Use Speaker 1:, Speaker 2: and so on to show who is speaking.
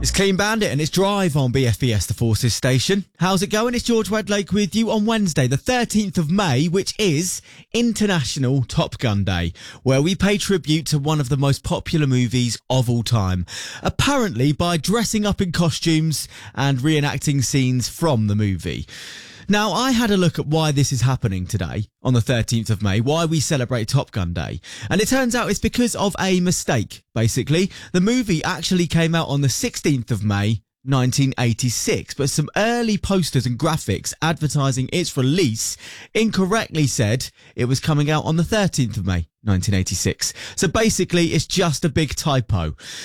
Speaker 1: It's Clean Bandit and it's Drive on BFBS, the Forces station. How's it going? It's George Wedlake with you on Wednesday, the 13th of May, which is International Top Gun Day, where we pay tribute to one of the most popular movies of all time, apparently by dressing up in costumes and reenacting scenes from the movie. Now, I had a look at why this is happening today, on the 13th of May, why we celebrate Top Gun Day. And it turns out it's because of a mistake, basically. The movie actually came out on the 16th of May, 1986, but some early posters and graphics advertising its release incorrectly said it was coming out on the 13th of May, 1986. So basically, it's just a big typo.